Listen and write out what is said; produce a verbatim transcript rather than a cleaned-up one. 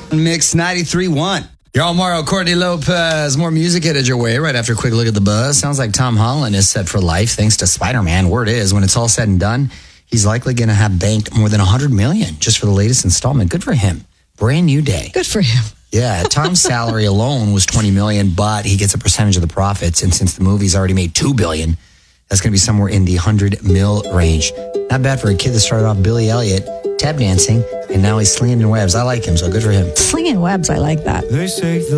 Mix ninety-three point one. Y'all, Mario, Courtney Lopez. More music headed your way right after a quick look at the buzz. Sounds like Tom Holland is set for life thanks to Spider-Man. Word is, when it's all said and done, he's likely going to have banked more than one hundred million dollars just for the latest installment. Good for him. Brand new day. Good for him. Yeah, Tom's salary alone was twenty million dollars, but he gets a percentage of the profits. And since the movie's already made two billion dollars, that's going to be somewhere in the one hundred mil range. Not bad for a kid that started off Billy Elliot, tap dancing, and now he's slinging webs. I like him, so good for him. Slinging webs, I like that. They say the